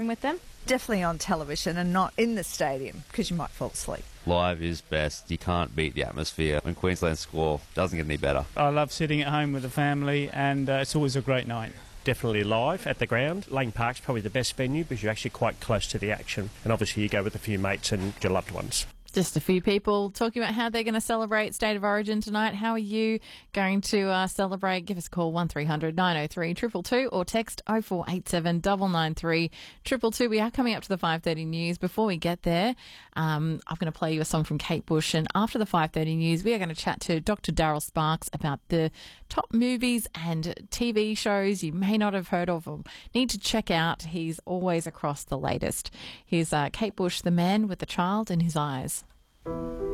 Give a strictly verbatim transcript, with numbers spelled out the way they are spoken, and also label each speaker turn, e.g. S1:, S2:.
S1: celebrating with them?
S2: Definitely on television and not in the stadium, because you might fall asleep.
S3: Live is best. You can't beat the atmosphere. When Queensland score, doesn't get any better.
S4: I love sitting at home with the family, and uh, it's always a great night.
S5: Definitely live at the ground. Lane Park's probably the best venue because you're actually quite close to the action. And obviously you go with a few mates and your loved ones.
S1: Just a few people talking about how they're going to celebrate State of Origin tonight. How are you going to uh, celebrate? Give us a call, one three hundred nine oh three two two two, or text oh four eight seven nine nine three two two two. We are coming up to the five thirty news. Before we get there, um, I'm going to play you a song from Kate Bush. And after the five thirty news, we are going to chat to Doctor Daryl Sparks about the top movies and T V shows you may not have heard of or need to check out. He's always across the latest. Here's uh, Kate Bush, The Man with the Child in His Eyes.